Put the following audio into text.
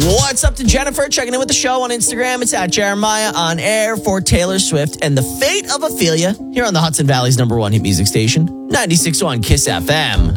What's up to Jennifer? Checking in with the show on Instagram. It's at Jeremiah on air for Taylor Swift and the fate of Ophelia here on the Hudson Valley's #1 hit music station, 96.1 KISS FM.